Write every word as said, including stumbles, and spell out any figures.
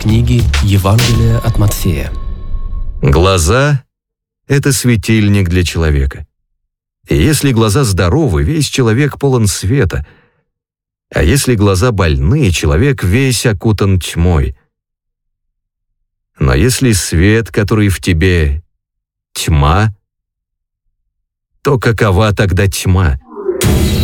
книги «Евангелие от Матфея». Глаза – это светильник для человека. И если глаза здоровы, весь человек полон света, а если глаза больны, человек весь окутан тьмой. Но если свет, который в тебе, тьма, то какова тогда тьма?